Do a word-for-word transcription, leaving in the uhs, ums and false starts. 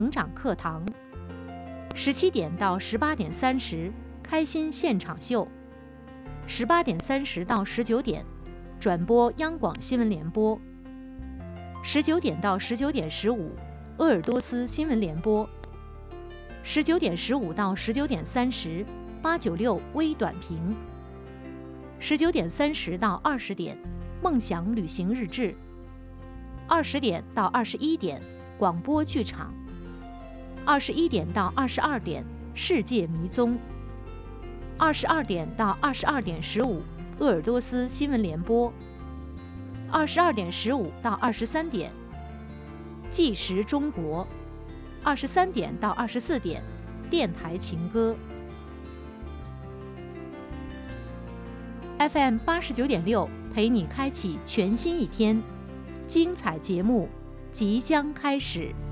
成长课堂。十七点到十八点三十，开心现场秀。十八点三十到十九点，转播央广新闻联播。十九点到十九点十五，鄂尔多斯新闻联播。十九点十五到十九点三十，八九六微短评。十九点三十到二十点，梦想旅行日志。二十点到二十一点，广播剧场。二十一点到二十二点，世界迷踪。二十二点到二十二点十五，鄂尔多斯新闻联播。二十二点十五到二十三点，纪实中国。二十三点到二十四点，电台情歌。F M 八十九点六陪你开启全新一天，精彩节目即将开始。